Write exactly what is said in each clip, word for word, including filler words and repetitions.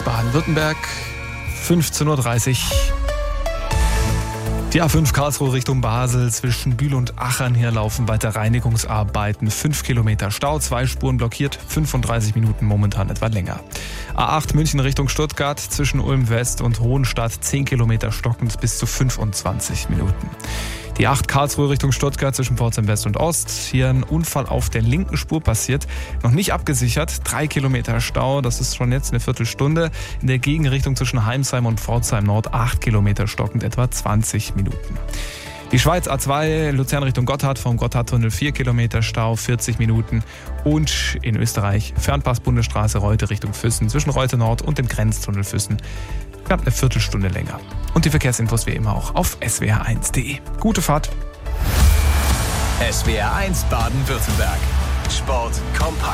eins Baden-Württemberg, fünfzehn Uhr dreißig. Die A fünf Karlsruhe Richtung Basel, zwischen Bühl und Achern hier laufen weiter Reinigungsarbeiten. fünf Kilometer Stau, zwei Spuren blockiert, fünfunddreißig Minuten momentan etwa länger. A acht München Richtung Stuttgart, zwischen Ulm West und Hohenstadt, zehn Kilometer stockend bis zu fünfundzwanzig Minuten. Die acht Karlsruhe Richtung Stuttgart zwischen Pforzheim West und Ost. Hier ein Unfall auf der linken Spur passiert. Noch nicht abgesichert. Drei Kilometer Stau. Das ist schon jetzt eine Viertelstunde. In der Gegenrichtung zwischen Heimsheim und Pforzheim Nord acht Kilometer stockend, etwa zwanzig Minuten. Die Schweiz A zwei, Luzern Richtung Gotthard, vom Gotthardtunnel vier Kilometer Stau, vierzig Minuten. Und in Österreich Fernpass-Bundesstraße Reute Richtung Füssen, zwischen Reute Nord und dem Grenztunnel Füssen. Knapp eine Viertelstunde länger. Und die Verkehrsinfos wie immer auch auf s w r eins punkt d e. Gute Fahrt. S W R eins Baden-Württemberg. Sport kompakt.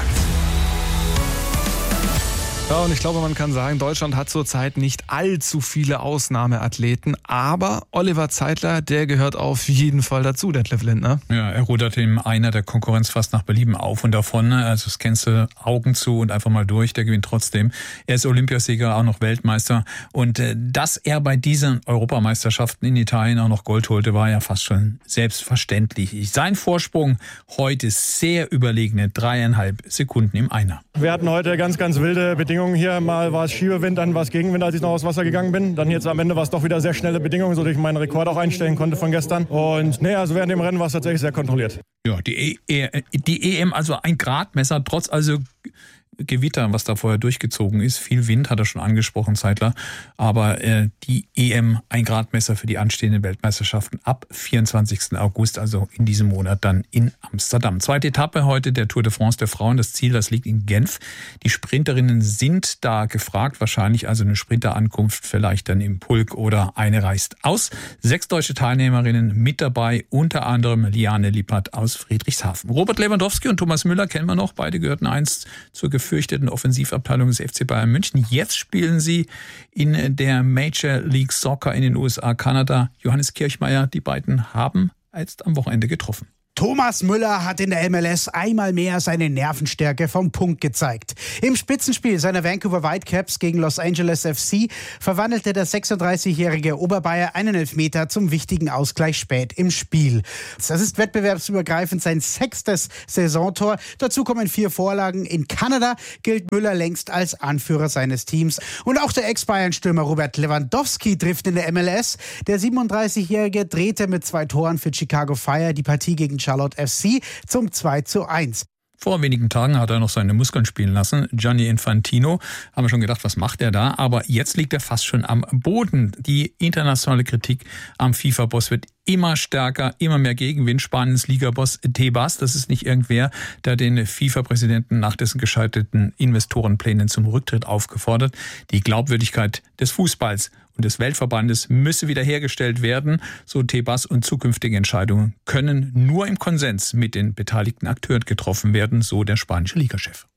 Ja, und ich glaube, man kann sagen, Deutschland hat zurzeit nicht allzu viele Ausnahmeathleten, aber Oliver Zeitler, der gehört auf jeden Fall dazu, Detlef Lindner. Ja, er rudert im Einer der Konkurrenz fast nach Belieben auf und davon, also das kennst du, Augen zu und einfach mal durch, der gewinnt trotzdem. Er ist Olympiasieger, auch noch Weltmeister, und äh, dass er bei diesen Europameisterschaften in Italien auch noch Gold holte, war ja fast schon selbstverständlich. Sein Vorsprung heute sehr überlegene dreieinhalb Sekunden im Einer. Wir hatten heute ganz, ganz wilde Bedingungen hier. Mal war es Schiebewind, dann war es Gegenwind, als ich noch aufs Wasser gegangen bin. Dann jetzt am Ende war es doch wieder sehr schnelle Bedingungen, sodass ich meinen Rekord auch einstellen konnte von gestern. Und nee, also während dem Rennen war es tatsächlich sehr kontrolliert. Ja, die, e- die E M, also ein Gradmesser, trotz also Gewitter, was da vorher durchgezogen ist. Viel Wind hat er schon angesprochen, Zeitler. Aber äh, die E M, ein Gradmesser für die anstehenden Weltmeisterschaften ab vierundzwanzigsten August, also in diesem Monat dann in Amsterdam. Zweite Etappe heute der Tour de France der Frauen. Das Ziel, das liegt in Genf. Die Sprinterinnen sind da gefragt. Wahrscheinlich also eine Sprinterankunft, vielleicht dann im Pulk oder eine reist aus. Sechs deutsche Teilnehmerinnen mit dabei, unter anderem Liane Lippert aus Friedrichshafen. Robert Lewandowski und Thomas Müller kennen wir noch. Beide gehörten einst zur gefürchteten Offensivabteilung des F C Bayern München. Jetzt spielen sie in der Major League Soccer in den U S A, Kanada. Johannes Kirchmeier, die beiden haben jetzt am Wochenende getroffen. Thomas Müller hat in der M L S einmal mehr seine Nervenstärke vom Punkt gezeigt. Im Spitzenspiel seiner Vancouver Whitecaps gegen Los Angeles F C verwandelte der sechsunddreißigjährige Oberbayer einen Elfmeter zum wichtigen Ausgleich spät im Spiel. Das ist wettbewerbsübergreifend sein sechstes Saisontor. Dazu kommen vier Vorlagen. In Kanada gilt Müller längst als Anführer seines Teams. Und auch der Ex-Bayern-Stürmer Robert Lewandowski trifft in der M L S. Der siebenunddreißigjährige drehte mit zwei Toren für Chicago Fire die Partie gegen Charlotte F C zum zwei zu eins. Vor wenigen Tagen hat er noch seine Muskeln spielen lassen. Gianni Infantino, haben wir schon gedacht, was macht er da? Aber jetzt liegt er fast schon am Boden. Die internationale Kritik am FIFA-Boss wird immer stärker, immer mehr Gegenwind. Spaniens Liga-Boss Tebas, das ist nicht irgendwer, der den FIFA-Präsidenten nach dessen gescheiterten Investorenplänen zum Rücktritt aufgefordert. Die Glaubwürdigkeit des Fußballs und des Weltverbandes müsse wiederhergestellt werden, so Tebas, und zukünftige Entscheidungen können nur im Konsens mit den beteiligten Akteuren getroffen werden, so der spanische Ligachef.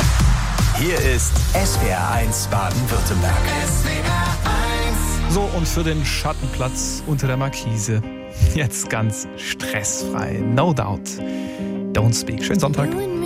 Hier ist S W R eins Baden-Württemberg. So, und für den Schattenplatz unter der Markise jetzt ganz stressfrei. No Doubt. Don't Speak. Schönen Sonntag.